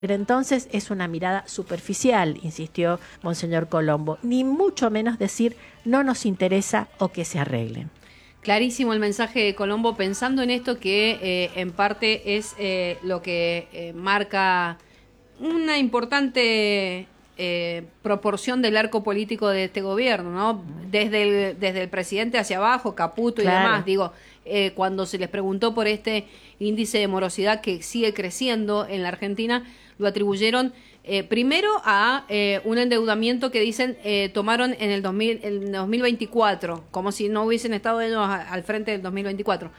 Pero entonces es una mirada superficial, insistió Monseñor Colombo, ni mucho menos decir no nos interesa o que se arreglen. Clarísimo el mensaje de Colombo, pensando en esto que en parte es lo que marca una importante proporción del arco político de este gobierno, ¿no? Desde el presidente hacia abajo, Caputo y demás. Digo, cuando se les preguntó por este índice de morosidad que sigue creciendo en la Argentina, lo atribuyeron primero a un endeudamiento que dicen tomaron en el 2024, como si no hubiesen estado ellos al frente del 2024.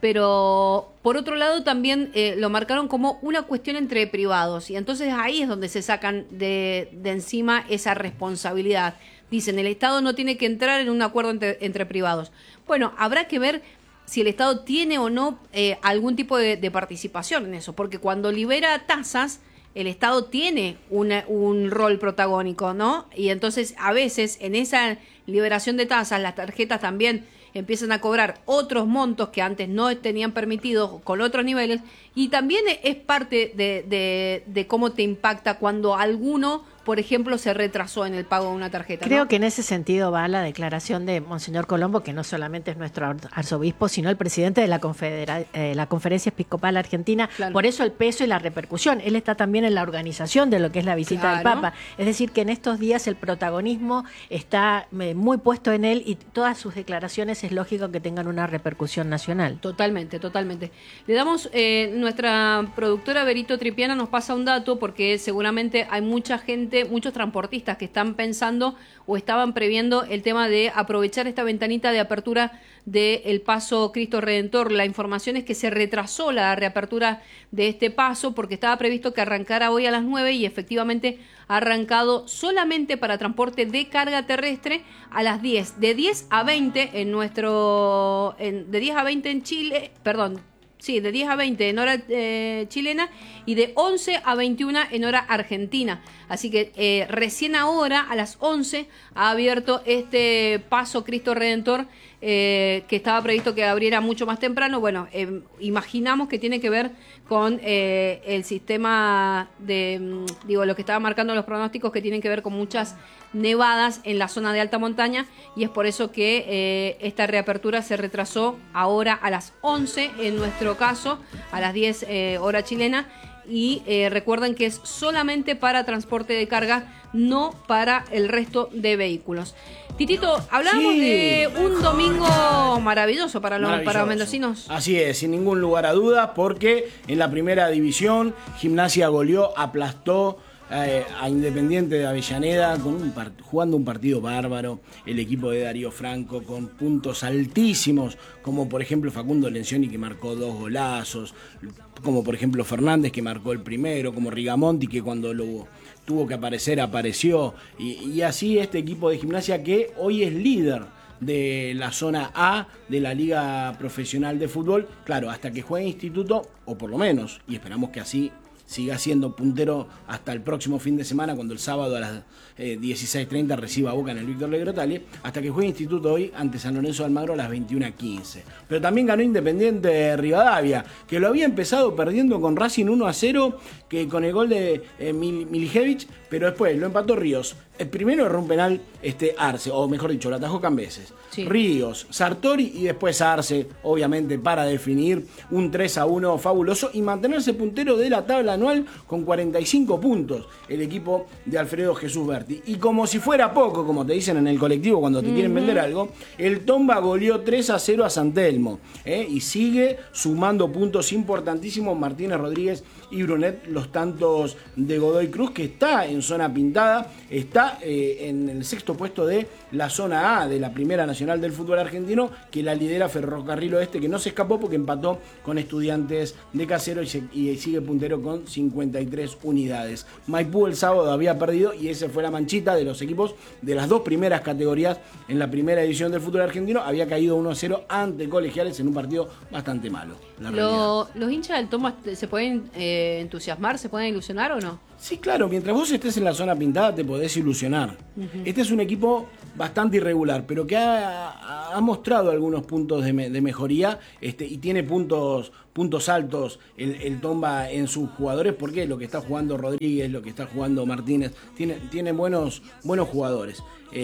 Pero por otro lado también lo marcaron como una cuestión entre privados, y entonces ahí es donde se sacan de encima esa responsabilidad. Dicen, el Estado no tiene que entrar en un acuerdo entre privados. Bueno, habrá que ver si el Estado tiene o no algún tipo de participación en eso, porque cuando libera tasas, el Estado tiene un rol protagónico, ¿no? Y entonces a veces en esa liberación de tasas las tarjetas también empiezan a cobrar otros montos que antes no tenían permitidos con otros niveles, y también es parte de cómo te impacta cuando alguno, por ejemplo, se retrasó en el pago de una tarjeta. Creo ¿no? que en ese sentido va la declaración de Monseñor Colombo, que no solamente es nuestro arzobispo, sino el presidente de la Conferencia Episcopal Argentina. Claro. Por eso el peso y la repercusión. Él está también en la organización de lo que es la visita del Papa. Es decir, que en estos días el protagonismo está muy puesto en él, y todas sus declaraciones es lógico que tengan una repercusión nacional. Totalmente, totalmente. Le damos, nuestra productora Berito Tripiana nos pasa un dato, porque seguramente hay mucha gente, muchos transportistas que están pensando o estaban previendo el tema de aprovechar esta ventanita de apertura del paso Cristo Redentor. La información es que se retrasó la reapertura de este paso porque estaba previsto que arrancara hoy a las 9 y efectivamente ha arrancado solamente para transporte de carga terrestre a las 10. De 10 a 20 de 10 a 20 en Chile, perdón, sí, de 10 a 20 en hora chilena y de 11 a 21 en hora argentina. Así que recién ahora, a las 11, ha abierto este paso Cristo Redentor, que estaba previsto que abriera mucho más temprano. Bueno, imaginamos que tiene que ver con el sistema de, lo que estaba marcando los pronósticos, que tienen que ver con muchas nevadas en la zona de alta montaña, y es por eso que esta reapertura se retrasó ahora a las 11 en nuestro caso, a las 10 hora chilena, y recuerden que es solamente para transporte de carga, no para el resto de vehículos. Titito, hablábamos de un domingo maravilloso para los mendocinos. Así es, sin ningún lugar a dudas, porque en la primera división Gimnasia goleó, aplastó a Independiente de Avellaneda jugando un partido bárbaro. El equipo de Darío Franco con puntos altísimos, como por ejemplo Facundo Lencioni, que marcó 2 golazos, como por ejemplo Fernández, que marcó el primero, como Rigamonti, que cuando tuvo que aparecer apareció, y así este equipo de Gimnasia, que hoy es líder de la zona A de la Liga Profesional de Fútbol, claro, hasta que juegue Instituto, o por lo menos, y esperamos que así siga siendo puntero hasta el próximo fin de semana, cuando el sábado a las 16:30 reciba a Boca en el Víctor Legrotali, hasta que juegue Instituto hoy ante San Lorenzo de Almagro a las 21:15. Pero también ganó Independiente de Rivadavia, que lo había empezado perdiendo con Racing 1-0, que con el gol de Milijevic, pero después lo empató Ríos. El primero erró un penal Arce, o mejor dicho, lo atajó Cambeses. Sí. Ríos, Sartori y después Arce, obviamente, para definir un 3-1 fabuloso y mantenerse puntero de la tabla anual con 45 puntos, el equipo de Alfredo Jesús Berti. Y como si fuera poco, como te dicen en el colectivo cuando te quieren vender algo, el Tomba goleó 3-0 a San Telmo, y sigue sumando puntos importantísimos Martínez Rodríguez y Brunet, los tantos de Godoy Cruz, que está en zona pintada, está en el 6º puesto de la zona A de la Primera Nacional del Fútbol Argentino, que la lidera Ferrocarril Oeste, que no se escapó porque empató con Estudiantes de Casero y sigue puntero con 53 unidades. Maipú el sábado había perdido, y esa fue la manchita de los equipos de las 2 primeras categorías en la primera edición del fútbol argentino. Había caído 1-0 ante Colegiales en un partido bastante malo. ¿Los hinchas del Tomba se pueden entusiasmar, se pueden ilusionar o no? Sí, claro, mientras vos estés en la zona pintada te podés ilusionar. Este es un equipo bastante irregular, pero que ha mostrado algunos puntos de mejoría, y tiene puntos altos el Tomba en sus jugadores. jugadores, porque lo que está jugando Rodríguez, lo que está jugando Martínez, tiene buenos jugadores.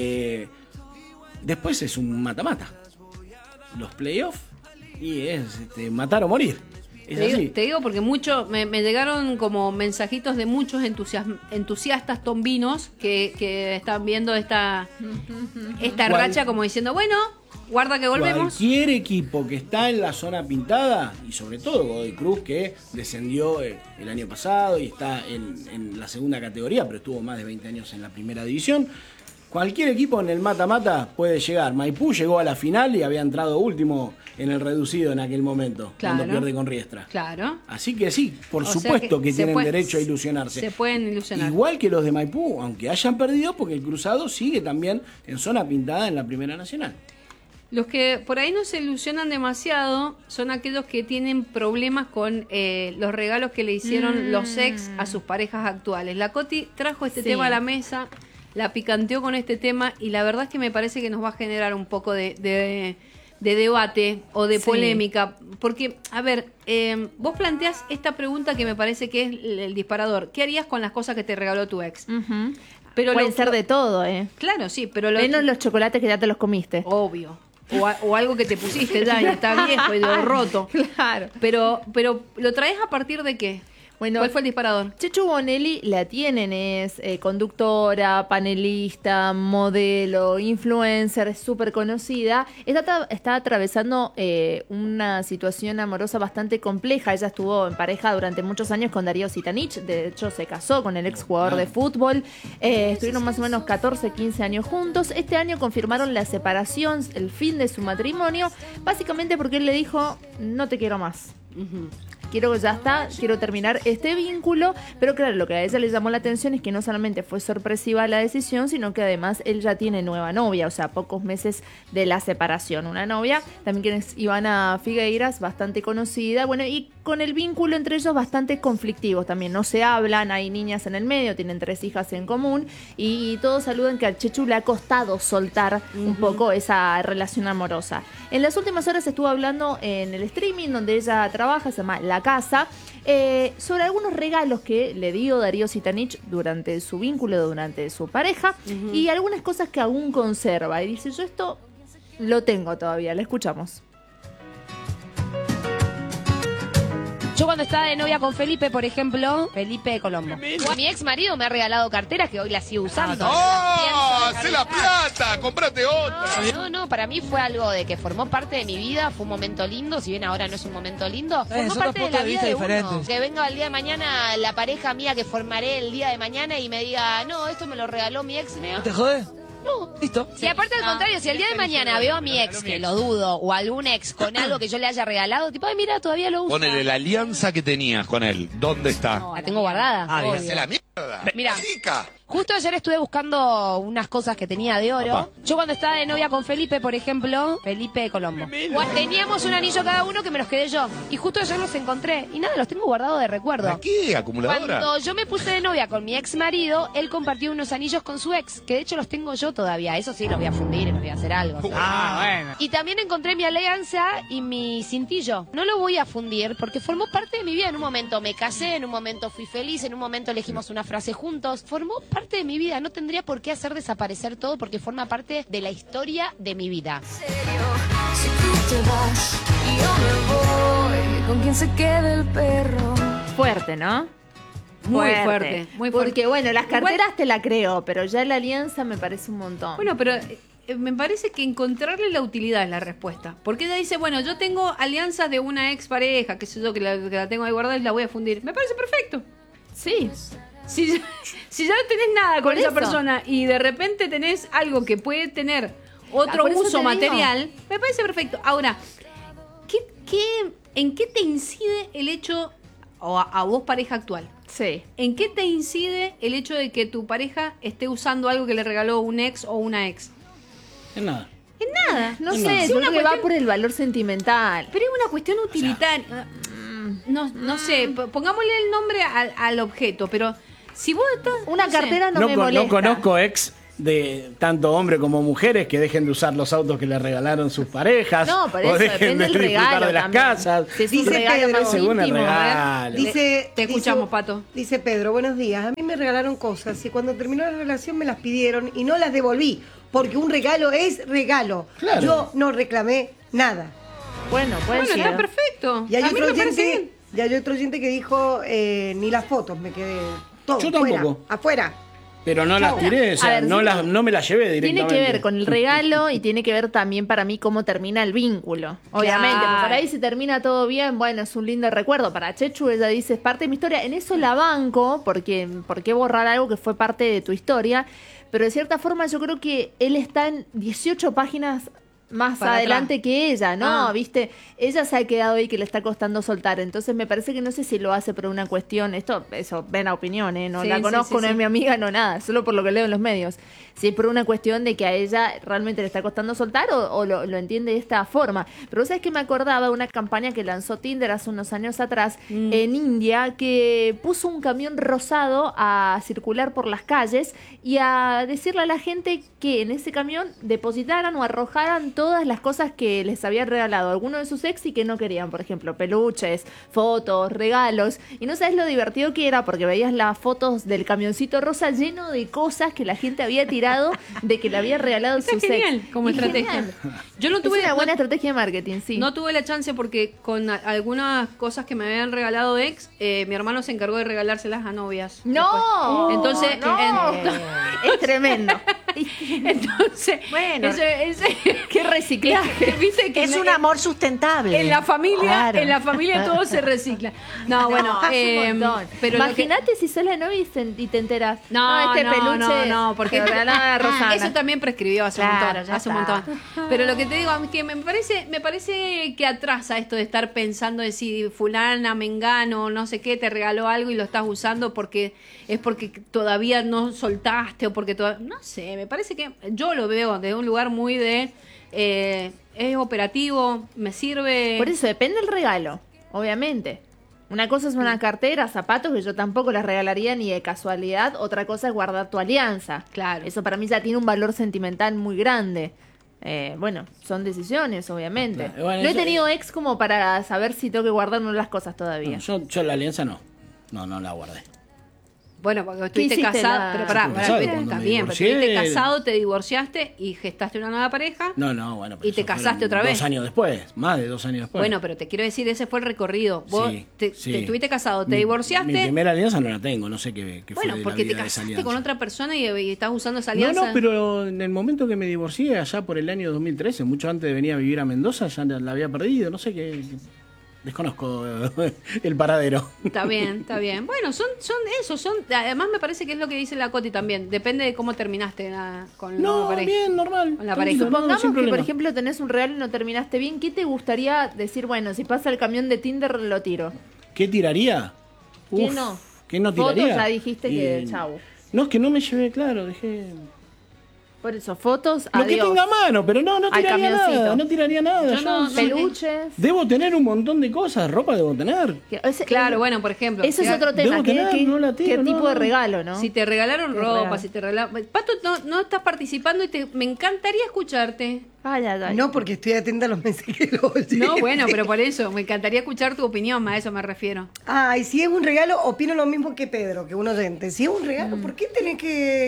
Después es un mata-mata. Los playoffs y es matar o morir. Te digo porque me llegaron como mensajitos de muchos entusiastas tombinos que están viendo esta racha como diciendo, bueno, guarda que volvemos. Cualquier equipo que está en la zona pintada, y sobre todo Godoy Cruz, que descendió el año pasado y está en la segunda categoría, pero estuvo más de 20 años en la primera división. Cualquier equipo en el mata-mata puede llegar. Maipú llegó a la final y había entrado último en el reducido en aquel momento, cuando pierde con Riestra. Claro. Así que sí, por supuesto que tienen derecho a ilusionarse. Se pueden ilusionar. Igual que los de Maipú, aunque hayan perdido, porque el Cruzado sigue también en zona pintada en la Primera Nacional. Los que por ahí no se ilusionan demasiado son aquellos que tienen problemas con los regalos que le hicieron los ex a sus parejas actuales. La Coti trajo este tema a la mesa, la picanteó con este tema y la verdad es que me parece que nos va a generar un poco de debate o de polémica. Porque, a ver, vos planteás esta pregunta que me parece que es el disparador. ¿Qué harías con las cosas que te regaló tu ex? Pero pueden ser de todo, Claro, sí, pero... menos los chocolates que ya te los comiste. Obvio. O algo que te pusiste ya y está viejo y roto. Claro. Pero ¿lo traes a partir de qué? Bueno, ¿cuál fue el disparador? Chechu Bonelli la tienen, es conductora, panelista, modelo, influencer, es súper conocida. Está atravesando una situación amorosa bastante compleja. Ella estuvo en pareja durante muchos años con Darío Sitanich. De hecho, se casó con el exjugador de fútbol. Estuvieron más o menos 14, 15 años juntos. Este año confirmaron la separación, el fin de su matrimonio, básicamente porque él le dijo, no te quiero más. Quiero terminar este vínculo, pero claro, lo que a ella le llamó la atención es que no solamente fue sorpresiva la decisión, sino que además él ya tiene nueva novia, o sea, pocos meses de la separación. Una novia, también que es Ivana Figueiras, bastante conocida, bueno, y con el vínculo entre ellos bastante conflictivos también, no se hablan, hay niñas en el medio, tienen 3 hijas en común, y todos saludan que al Chechu le ha costado soltar un poco esa relación amorosa. En las últimas horas estuvo hablando en el streaming donde ella trabaja, se llama La Casa, sobre algunos regalos que le dio Darío Sitanich durante su vínculo, durante su pareja, y algunas cosas que aún conserva. Y dice, yo esto lo tengo todavía. La escuchamos. Yo cuando estaba de novia con Felipe, por ejemplo, Felipe Colombo, mi ex marido me ha regalado carteras que hoy las sigo usando. ¡Oh! ¡Hacé la plata! ¡Cómprate otra! No, para mí fue algo de que formó parte de mi vida, fue un momento lindo, si bien ahora no es un momento lindo, formó parte de la vida de uno. Que venga el día de mañana la pareja mía que formaré el día de mañana y me diga, no, esto me lo regaló mi ex. ¿No te jode? No. Listo. Si aparte al contrario, si el día de mañana veo a mi ex, que lo dudo, o algún ex con algo que yo le haya regalado, tipo, ay, mira, todavía lo uso. Ponele la alianza que tenías con él. ¿Dónde está? La tengo guardada. ¡Hacé la mierda! Mira. Chica. Justo ayer estuve buscando unas cosas que tenía de oro. Papá. Yo cuando estaba de novia con Felipe, por ejemplo, Felipe Colombo, teníamos un anillo cada uno que me los quedé yo. Y justo ayer los encontré. Y nada, los tengo guardados de recuerdo. ¿A qué? ¿Acumuladora? Cuando yo me puse de novia con mi ex marido, él compartió unos anillos con su ex, que de hecho los tengo yo todavía. Eso sí, los voy a fundir y los voy a hacer algo. Bueno. Y también encontré mi alianza y mi cintillo. No lo voy a fundir porque formó parte de mi vida. En un momento me casé, en un momento fui feliz, en un momento elegimos una frase juntos. Formó parte de mi vida. No tendría por qué hacer desaparecer todo porque forma parte de la historia de mi vida. Si tú te vas y yo me voy, ¿con quién se queda el perro? Fuerte, ¿no? Muy fuerte, muy fuerte. Porque, bueno, las carteras te la creo, pero ya la alianza me parece un montón. Bueno, pero me parece que encontrarle la utilidad es la respuesta. Porque ella dice, bueno, yo tengo alianzas de una ex pareja, qué sé yo, que la tengo ahí guardada y la voy a fundir. Me parece perfecto. Sí. Si ya no tenés nada con esa persona y de repente tenés algo que puede tener otro uso material, me parece perfecto. Ahora, ¿en qué te incide el hecho, o a vos pareja actual? Sí. ¿En qué te incide el hecho de que tu pareja esté usando algo que le regaló un ex o una ex? En nada. En nada. No sé, yo creo que va por el valor sentimental. Pero es una cuestión utilitaria. No sé, pongámosle el nombre al objeto, pero si vos estás... Una cartera no me molesta. No conozco ex de tanto hombres como mujeres que dejen de usar los autos que les regalaron sus parejas. No, por o eso dejen depende de del disfrutar regalo de las también. casas. Si es un Dice regalo Pedro, más según el íntimo. regalo. Te escuchamos, Pato. Dice Pedro, buenos días. A mí me regalaron cosas y cuando terminó la relación me las pidieron y no las devolví. Porque un regalo es regalo. Claro. Yo no reclamé nada. Bueno, puede Bueno, ser. está perfecto. Y hay A mí otro me parece bien. oyente, y hay otro oyente que dijo, ni las fotos, me quedé todo. Yo tampoco. Afuera. Pero no las tiré, o sea, A ver, no me las llevé Tiene directamente. que ver con el regalo y tiene que ver también para mí cómo termina el vínculo. Obviamente, Claro. pues por ahí si termina todo bien, bueno, es un lindo recuerdo. Para Chechu ella dice, es parte de mi historia. En eso la banco, porque ¿por qué borrar algo que fue parte de tu historia? Pero de cierta forma yo creo que él está en 18 páginas más Para adelante atrás. que ella, ¿no? Ah. ¿Viste? Ella se ha quedado ahí que le está costando soltar. Entonces me parece que no sé si lo hace por una cuestión, eso ven a opinión, ¿eh? No Sí, la sí, conozco, sí, no sí. es mi amiga, no nada, solo por lo que leo en los medios. Si es por una cuestión de que a ella realmente le está costando soltar o lo entiende de esta forma. Pero vos sabés que me acordaba de una campaña que lanzó Tinder hace unos años atrás en India, que puso un camión rosado a circular por las calles y a decirle a la gente que en ese camión depositaran o arrojaran todas las cosas que les había regalado alguno de sus ex y que no querían, por ejemplo, peluches, fotos, regalos. Y no sabes lo divertido que era porque veías las fotos del camioncito rosa lleno de cosas que la gente había tirado de que le había regalado Está sus genial ex. como Y estrategia. genial. Yo no tuve Es una buena estrategia de marketing, sí. No tuve la chance porque con algunas cosas que me habían regalado ex, mi hermano se encargó de regalárselas a novias. ¡No! Después. Entonces, ¡No! Es tremendo. entonces, Bueno. ¡Qué reciclaje! viste que Es un amor sustentable. en la familia, Claro. en la familia todo se recicla. No, bueno, es un montón. pero lo que- Imagínate si sos la novia y te enteras. No, este no, peluche no, porque te regalaba a Rosana. eso también prescribió hace Claro, un montón, ya hace un está. montón. Pero lo que te digo es que me parece que atrasa esto de estar pensando de si fulana, mengano, no sé qué, te regaló algo y lo estás usando porque todavía no soltaste o porque no sé, me parece que yo lo veo desde un lugar muy de es operativo, me sirve. Por eso depende del regalo, obviamente. Una cosa es una cartera, zapatos, que yo tampoco las regalaría ni de casualidad. Otra cosa es guardar tu alianza. Claro. Eso para mí ya tiene un valor sentimental muy grande. Bueno, son decisiones, obviamente. Claro, bueno, No he eso- tenido ex como para saber si tengo que guardar o no las cosas todavía. Yo la alianza no la guardé. Bueno, porque estuviste hiciste casado, pero pará, Estuve casado, cuando está me bien, pero divorcié. estuviste casado, te divorciaste y gestaste una nueva pareja. No, bueno. pero ¿Y te eso casaste fueron otra vez? 2 años después, más de 2 años después. Bueno, pero te quiero decir, ese fue el recorrido. Vos Sí, te estuviste casado, te Mi divorciaste. primera alianza no la tengo, no sé qué fue Bueno, de la porque te vida de esa casaste alianza. con otra persona y estás usando esa No, alianza. pero en el momento que me divorcié, allá por el año 2013, mucho antes de venir a vivir a Mendoza, ya la había perdido, no sé qué. Desconozco el paradero. Está bien, está bien. Bueno, son eso, además me parece que es lo que dice la Coti también. Depende de cómo terminaste con la No, pareja. bien, normal. Con la tranquilo, pareja. no, Supongamos sin que, por problema. ejemplo, tenés un regalo y no terminaste bien. ¿Qué te gustaría decir? Bueno, si pasa el camión de Tinder, lo tiro. ¿Qué tiraría? ¿Qué Uf, no? ¿Qué no Fotos tiraría? ya dijiste que chau. No, es que no me llevé claro, dejé... Por eso, fotos, Lo que adiós. tenga a mano, pero no Al tiraría camioncito. nada, no tiraría nada. Yo no- Peluches. Debo tener un montón de cosas, ropa debo tener. Claro, bueno, por ejemplo. Eso es otro tema. Debo tener, no la ¿Qué tiro, tipo no, de no. regalo, no? Si te regalaron Qué ropa, regalo. si te regalaron... Pato, no estás participando y me encantaría escucharte. Ay, ay, ay. No, porque estoy atenta a los mensajes que luego llegan. No, bueno, pero por eso, me encantaría escuchar tu opinión, a eso me refiero. Ay, si es un regalo, opino lo mismo que Pedro, que un oyente. Si es un regalo, ¿por qué tenés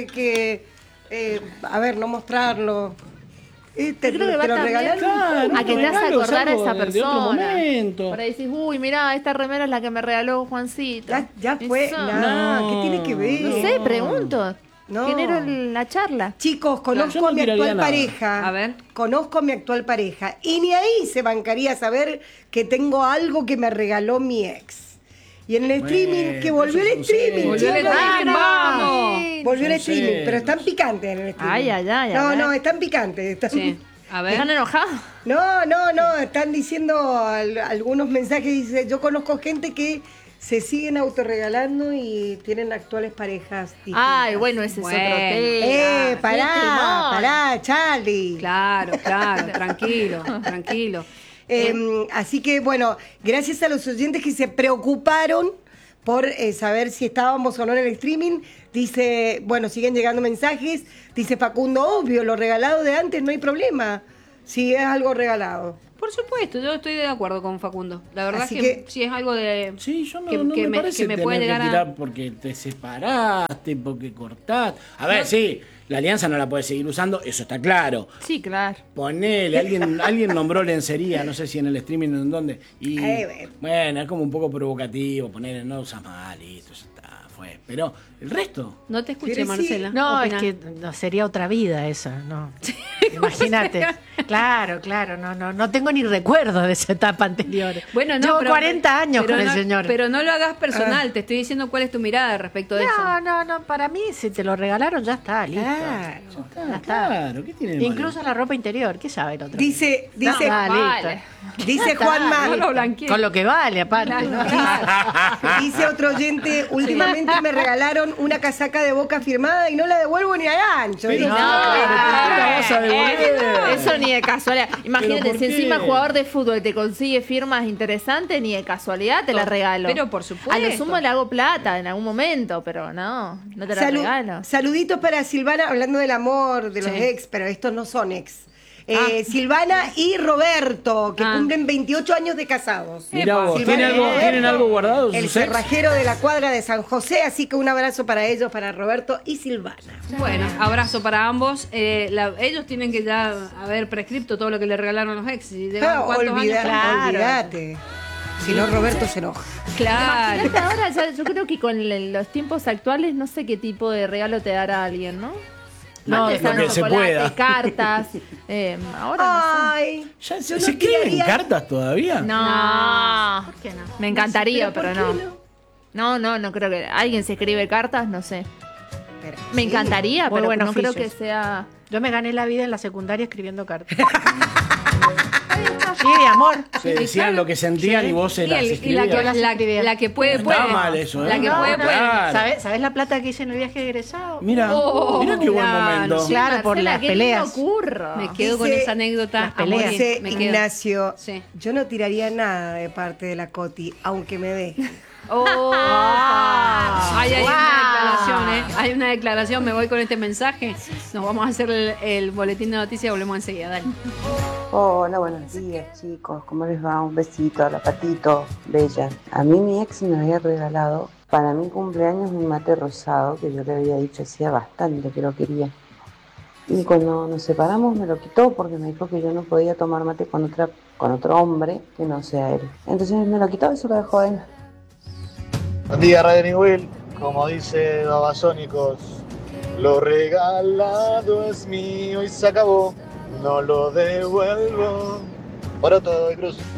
a ver, no mostrarlo? Te Yo creo que va lo también regalaron. Claro, a que te hagas regalo, acordar a algo esa de otro persona. momento. Por ahí decís, uy, mirá, esta remera es la que me regaló Juancito. Ya fue. Eso. No, ¿qué tiene que ver? No sé, pregunto. No. Genero la charla. Chicos, Yo conozco no a mi tiraría actual nada. pareja. A ver. Conozco a mi actual pareja. Y ni ahí se bancaría saber que tengo algo que me regaló mi ex. Y en el Bueno, streaming, que volvió el eso sucede. streaming. Volvió el chicos. streaming, vamos. Volvió el Son streaming, celos. pero están picantes en el streaming. Ay, ay, ay, a No, ver. no, están picantes. Están... Sí. A ver. ¿Están enojados? No, están diciendo algunos mensajes. Dice, yo conozco gente que se siguen autorregalando y tienen actuales parejas distintas. Ay, bueno, ese Bueno. es otro tema. Qué Pará, temón. pará, Charlie. Claro, tranquilo, tranquilo. Así que, bueno, gracias a los oyentes que se preocuparon por saber si estábamos o no en el streaming. Dice, bueno, siguen llegando mensajes. Dice Facundo, obvio, lo regalado de antes no hay problema. Si es algo regalado. Por supuesto, yo estoy de acuerdo con Facundo. La verdad Así es que si es algo de... Sí, yo no, que, no que me parece que me tener puede que llegar tirar a... porque te separaste, porque cortaste. A ver, sí, la alianza no la puedes seguir usando, eso está claro. Sí, claro. Ponele, alguien nombró lencería, no sé si en el streaming o en dónde. Y bueno, es como un poco provocativo, ponerle, no usas mal, listo, ya está, fue. Pero el resto... No te escuché, ¿Quieres Marcela. No, Opina. es que no, sería otra vida esa, no. Imagínate. Claro, no tengo ni recuerdo de esa etapa anterior. Bueno, no, Llevo pero- 40 años pero con no- el señor. Pero no lo hagas personal, te estoy diciendo cuál es tu mirada respecto de eso. No, para mí si te lo regalaron ya está, listo. Claro. Ya está. Claro, ¿qué tiene de malo? Incluso la ropa interior, ¿qué sabe el otro? Dice Listo. dice Juanma, No lo blanqueé. Con lo que vale, aparte. dice otro oyente, últimamente me regalaron una casaca de Boca firmada y no la devuelvo ni a gancho. Pero Dice, claro, ¿por qué la vas a devolver? Eso ni de casualidad. Imagínate, ¿Pero por si qué? encima jugador de fútbol te consigue firmas interesantes, ni de casualidad te la regalo. Pero por supuesto. A lo sumo le hago plata en algún momento, pero no te la regalo. Saluditos para Silvana, hablando del amor, de los ex, pero estos no son ex. Silvana y Roberto, que cumplen 28 años de casados. Mirá vos, Silvana y Roberto, ¿tienen algo guardado? El sus ex? cerrajero de la cuadra de San José, así que un abrazo para ellos, para Roberto y Silvana. Bueno, abrazo para ambos. Ellos tienen que ya haber prescripto todo lo que le regalaron los ex. Y llevan cuántos años. Olvídate. Si no, Roberto se enoja. Claro. Imagínate ahora, yo creo que con los tiempos actuales no sé qué tipo de regalo te dará alguien, ¿no? No, Antes lo eran que se chocolate, pueda. cartas. Ahora Ay, ¿Ya yo ¿Se no escriben tiraría- cartas todavía? no. ¿Por qué no? Me encantaría, ¿Pero pero por no. qué No creo que alguien se escribe cartas, no sé. Pero Me sí. encantaría, Muy pero buen no creo que oficio. sea. Yo me gané la vida en la secundaria escribiendo cartas. Sí, de amor. Se decían lo que sentían y vos se Y, las y la, escribías. que, la que puede, No puede. está mal eso, ¿eh? La que No, puede, puede. claro. ¿Sabés la plata que hice en el viaje de egresado? Mira, mira qué buen claro, momento. sí. Claro, por Marcela, las qué peleas. lindo curro. Me quedo con Dice- esa anécdota. las peleas. a morir, Dice me quedo. Ignacio, Sí. yo no tiraría nada de parte de la Coti, aunque me deje. Hay una declaración, ¿eh? Hay una declaración, me voy con este mensaje. Nos vamos a hacer el boletín de noticias y volvemos enseguida. Dale. Hola, buenos días chicos, ¿cómo les va? Un besito a la Patito, bella. A mí mi ex me había regalado para mi cumpleaños un mate rosado que yo le había dicho hacía bastante que lo quería. Y cuando nos separamos me lo quitó porque me dijo que yo no podía tomar mate con otro hombre que no sea él. Entonces me lo quitó y se lo dejó a él. Buen día, Radio New Will. Como dice Babasónicos, lo regalado es mío y se acabó. No lo devuelvo. Por todo de cruz.